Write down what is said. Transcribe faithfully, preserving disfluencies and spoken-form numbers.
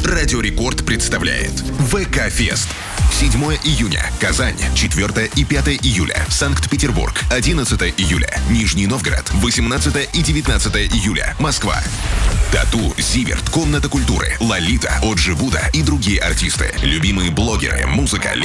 Радио Рекорд представляет ВК-фест. седьмого июня – Казань, четвёртого и пятого июля – Санкт-Петербург, одиннадцатого июля – Нижний Новгород, восемнадцатого и девятнадцатого июля – Москва. Тату, Зиверт, Комната культуры, Лолита, Оджи Буда и другие артисты. Любимые блогеры, музыка,